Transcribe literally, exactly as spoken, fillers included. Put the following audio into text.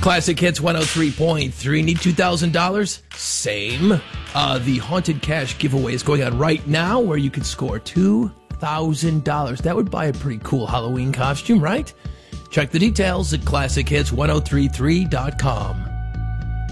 Classic Hits one oh three point three. Need two thousand dollars? Same. Uh, the Haunted Cash giveaway is going on right now where you can score two thousand dollars. That would buy a pretty cool Halloween costume, right? Check the details at classic hits ten thirty-three dot com.